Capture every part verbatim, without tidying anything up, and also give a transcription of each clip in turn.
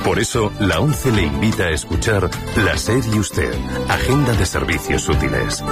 Por eso, la ONCE le invita a escuchar La SER y Usted, Agenda de Servicios Útiles.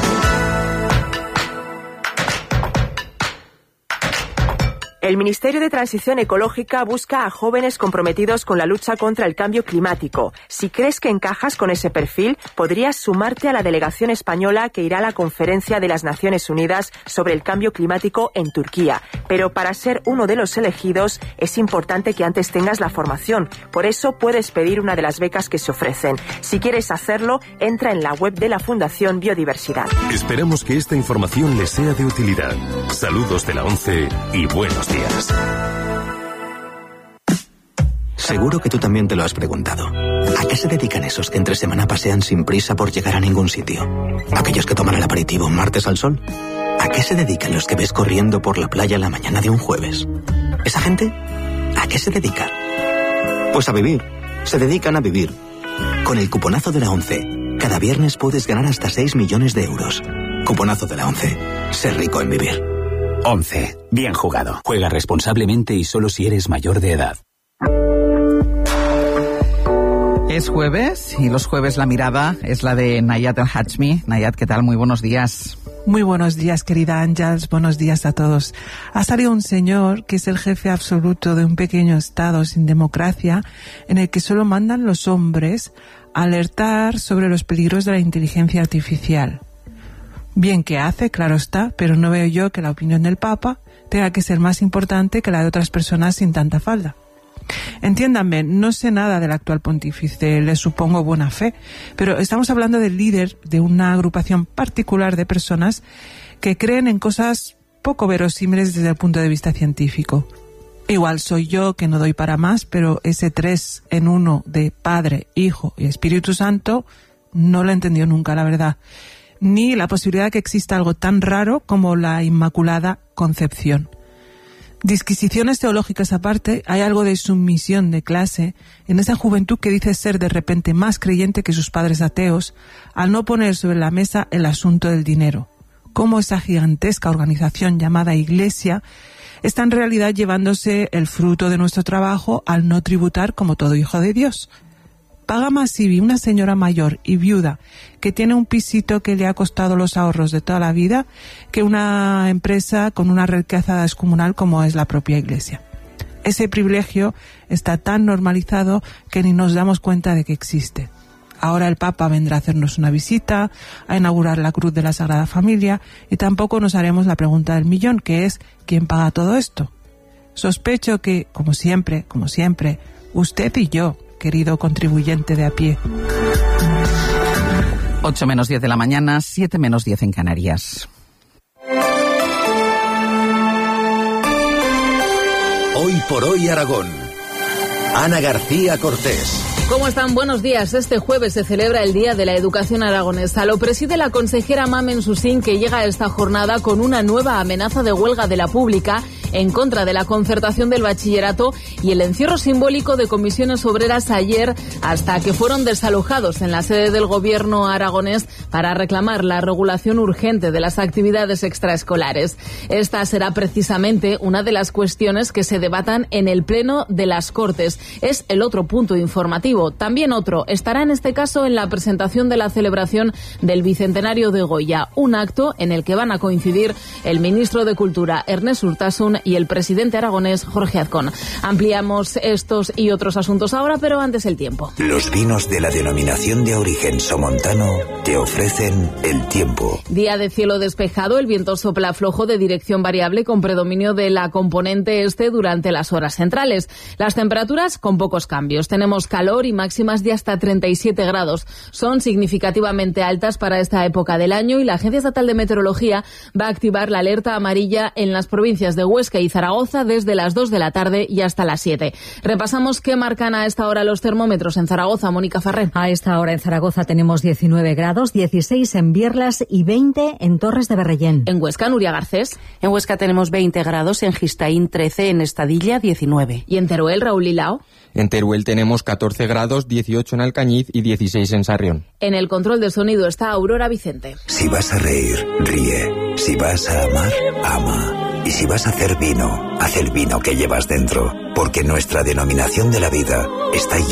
El Ministerio de Transición Ecológica busca a jóvenes comprometidos con la lucha contra el cambio climático. Si crees que encajas con ese perfil, podrías sumarte a la delegación española que irá a la Conferencia de las Naciones Unidas sobre el Cambio Climático en Turquía. Pero para ser uno de los elegidos, es importante que antes tengas la formación. Por eso puedes pedir una de las becas que se ofrecen. Si quieres hacerlo, entra en la web de la Fundación Biodiversidad. Esperamos que esta información les sea de utilidad. Saludos de la ONCE y buenos días. Seguro que tú también te lo has preguntado. ¿A qué se dedican esos que entre semana pasean sin prisa por llegar a ningún sitio? ¿Aquellos que toman el aperitivo martes al sol? ¿A qué se dedican los que ves corriendo por la playa la mañana de un jueves? ¿Esa gente? ¿A qué se dedica? Pues a vivir. Se dedican a vivir. Con el cuponazo de la ONCE, cada viernes puedes ganar hasta seis millones de euros. Cuponazo de la ONCE. Ser rico en vivir. ONCE. Bien jugado. Juega responsablemente y solo si eres mayor de edad. Es jueves y los jueves la mirada es la de Nayat El Hachmi. Nayat, ¿qué tal? Muy buenos días. Muy buenos días, querida Ángels. Buenos días a todos. Ha salido un señor que es el jefe absoluto de un pequeño estado sin democracia en el que solo mandan los hombres a alertar sobre los peligros de la inteligencia artificial. Bien que hace, claro está, pero no veo yo que la opinión del Papa tenga que ser más importante que la de otras personas sin tanta falda. Entiéndanme, no sé nada del actual pontífice, le supongo buena fe, pero estamos hablando del líder de una agrupación particular de personas que creen en cosas poco verosímiles desde el punto de vista científico. Igual soy yo que no doy para más, pero ese tres en uno de Padre, Hijo y Espíritu Santo no lo he entendido nunca, la verdad. Ni la posibilidad de que exista algo tan raro como la Inmaculada Concepción. Disquisiciones teológicas aparte, hay algo de sumisión de clase en esa juventud que dice ser de repente más creyente que sus padres ateos al no poner sobre la mesa el asunto del dinero. Cómo esa gigantesca organización llamada Iglesia está en realidad llevándose el fruto de nuestro trabajo al no tributar como todo hijo de Dios. Paga más I B I una señora mayor y viuda que tiene un pisito que le ha costado los ahorros de toda la vida que una empresa con una riqueza descomunal como es la propia Iglesia. Ese privilegio está tan normalizado que ni nos damos cuenta de que existe. Ahora el Papa vendrá a hacernos una visita, a inaugurar la Cruz de la Sagrada Familia y tampoco nos haremos la pregunta del millón, que es ¿quién paga todo esto? Sospecho que, como siempre, como siempre, usted y yo, querido contribuyente de a pie. ocho menos diez de la mañana, siete menos diez en Canarias. Hoy por hoy Aragón. Ana García Cortés. ¿Cómo están? Buenos días. Este jueves se celebra el Día de la Educación Aragonesa. Lo preside la consejera Mamen Susín, que llega a esta jornada con una nueva amenaza de huelga de la pública en contra de la concertación del bachillerato y el encierro simbólico de comisiones obreras ayer hasta que fueron desalojados en la sede del gobierno aragonés para reclamar la regulación urgente de las actividades extraescolares. Esta será precisamente una de las cuestiones que se debatan en el Pleno de las Cortes. Es el otro punto informativo. También otro estará en este caso en la presentación de la celebración del Bicentenario de Goya, un acto en el que van a coincidir el ministro de Cultura, Ernest Urtasun, y el presidente aragonés, Jorge Azcón. Ampliamos estos y otros asuntos ahora, pero antes el tiempo. Los vinos de la denominación de origen somontano te ofrecen el tiempo. Día de cielo despejado, el viento sopla flojo de dirección variable con predominio de la componente este durante las horas centrales. Las temperaturas con pocos cambios. Tenemos calor y máximas de hasta treinta y siete grados. Son significativamente altas para esta época del año y la Agencia Estatal de Meteorología va a activar la alerta amarilla en las provincias de Huesca y Zaragoza desde las dos de la tarde y hasta las siete. Repasamos qué marcan a esta hora los termómetros en Zaragoza. Mónica Farré. A esta hora en Zaragoza tenemos diecinueve grados, dieciséis en Bierlas y veinte en Torres de Berrellén. En Huesca, Nuria Garcés. En Huesca tenemos veinte grados, en Gistaín trece, en Estadilla diecinueve. ¿Y en Teruel, Raúl Lilao? En Teruel tenemos catorce grados, dieciocho en Alcañiz y dieciséis en Sarrión. En el control de sonido está Aurora Vicente. Si vas a reír, ríe. Si vas a amar, ama. Y si vas a hacer vino, haz el vino que llevas dentro. Porque nuestra denominación de la vida está